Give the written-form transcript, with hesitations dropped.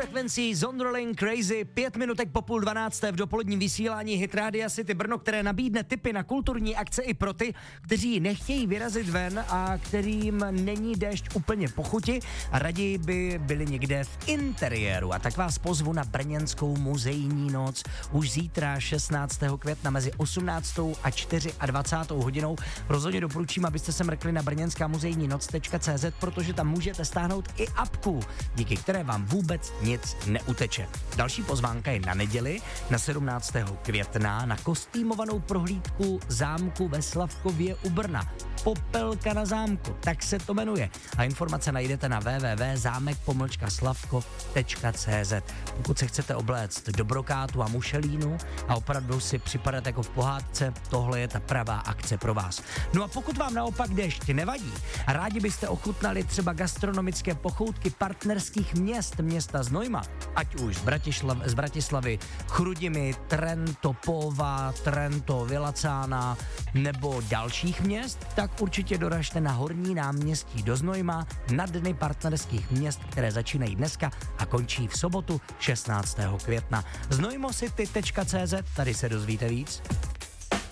Frequency, Zonderling, Crazy, 5 minutek po 11:30 v dopoledním vysílání Hit Radia City Brno, které nabídne tipy na kulturní akce i pro ty, kteří nechtějí vyrazit ven a kterým není déšť úplně po chuti a raději by byli někde v interiéru. A tak vás pozvu na brněnskou muzejní noc už zítra 16. května mezi 18. a 24. hodinou. Rozhodně doporučím, abyste se mrkli na brněnskamuzejnínoc.cz, protože tam můžete stáhnout i apku, díky které vám vůbec nic neuteče. Další pozvánka je na neděli, na 17. května, na kostýmovanou prohlídku zámku ve Slavkově u Brna. Popelka na zámku, tak se to jmenuje. A informace najdete na www.zámek-slavkov.cz. Pokud se chcete obléct do brokátu a mušelínu a opravdu si připadat jako v pohádce, tohle je ta pravá akce pro vás. No a pokud vám naopak déšť nevadí a rádi byste ochutnali třeba gastronomické pochoutky partnerských města Znojma, ať už z Bratislavy, Chrudimi, Trento, Pova, Trento, Vilacána nebo dalších měst, tak určitě doražte na Horní náměstí do Znojma na dny partnerských měst, které začínají dneska a končí v sobotu 16. května. Znojmocity.cz, tady se dozvíte víc.